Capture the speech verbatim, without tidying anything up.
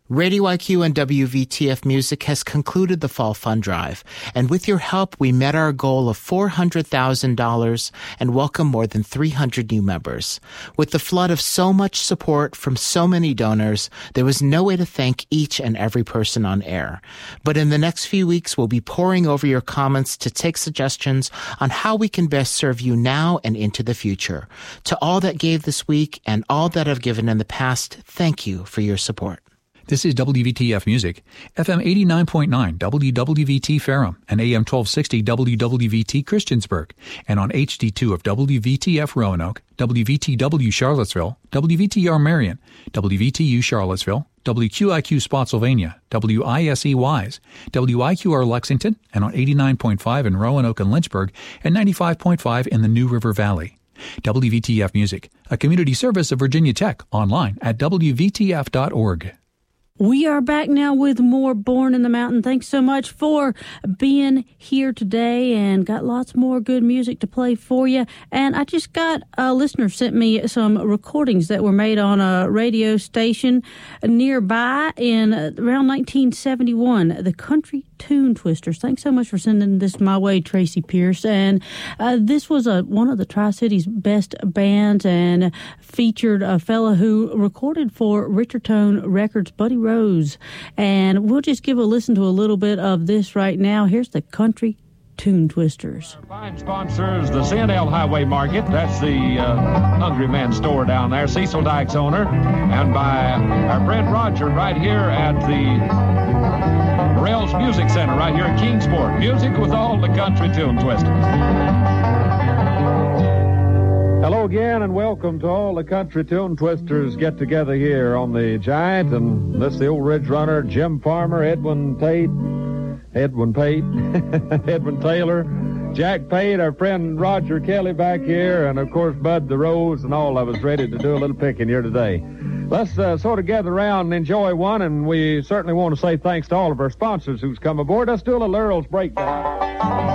Radio I Q and W V T F Music has concluded the Fall Fund Drive, and with your help, we met our goal of four hundred thousand dollars and welcomed more than three hundred new members. With the flood of so much support from so many donors, there was no way to thank each and every person on air. But in the next few weeks, we'll be poring over your comments to take suggestions on how we can best serve you now and into the future. To all that gave this week and all that have given in the past, thank you for your support. This is W V T F Music, F M eighty-nine point nine W W V T Ferrum and A M twelve sixty W W V T Christiansburg, and on H D two of W V T F Roanoke, W V T W Charlottesville, W V T R Marion, W V T U Charlottesville, W Q I Q Spotsylvania, W I S E Wise, W I Q R Lexington, and on eighty-nine point five in Roanoke and Lynchburg, and ninety-five point five in the New River Valley. W V T F Music, a community service of Virginia Tech, online at W V T F dot org. We are back now with more Born in the Mountain. Thanks so much for being here today, and got lots more good music to play for you. And I just got a listener sent me some recordings that were made on a radio station nearby in around nineteen seventy-one, the Country Tune Twisters. Thanks so much for sending this my way, Tracy Pierce. And uh, this was a, one of the Tri-Cities best bands, and featured a fella who recorded for Richardtone Records, Buddy Rose. And we'll just give a listen to a little bit of this right now. Here's the Country Tune Twisters. Our fine sponsors, the C N L Highway Market. That's the uh, Hungry Man store down there, Cecil Dykes owner. And by our friend Roger right here at the Morrell's Music Center right here at Kingsport. Music with all the Country Tune Twisters. Hello again, and welcome to all the Country Tune Twisters get together here on the Giant. And this is the old Ridge Runner, Jim Farmer, Edwin Tate, Edwin Pate, Edwin Taylor, Jack Pate, our friend Roger Kelly back here, and of course Bud the Rose, and all of us ready to do a little picking here today. Let's uh, sort of gather around and enjoy one, and we certainly want to say thanks to all of our sponsors who's come aboard. Let's do a little Earl's Breakdown.